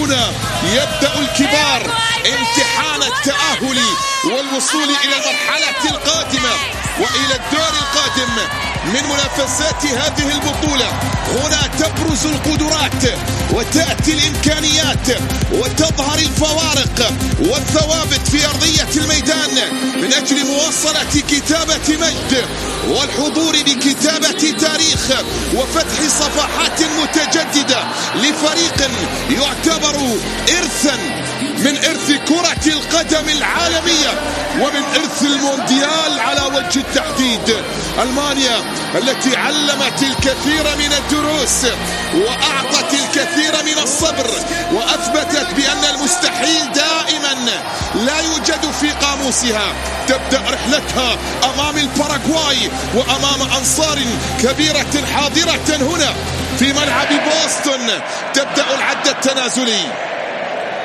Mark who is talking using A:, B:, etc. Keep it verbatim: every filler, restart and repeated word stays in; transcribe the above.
A: هنا يبدأ الكبار امتحان التأهل والوصول إلى المرحلة القادمة وإلى الدور القادم من منافسات هذه البطولة. هنا تبرز القدرات وتأتي الإمكانيات وتظهر الفوارق والثوابت في أرضية الميدان من أجل مواصلة كتابة مجد والحضور بكتابة تاريخ وفتح صفحات متجددة لفريق يعتبر إرثا من إرث كرة القدم العالمية ومن إرث المونديال على وجه التحديد. ألمانيا التي علمت الكثير من الدروس وأعطت الكثير من الصبر وأثبتت بأن المستحيل دائما لا يوجد في قاموسها، تبدأ رحلتها أمام الباراغواي وأمام أنصار كبيرة حاضرة هنا في ملعب بوسطن. تبدأ العد التنازلي.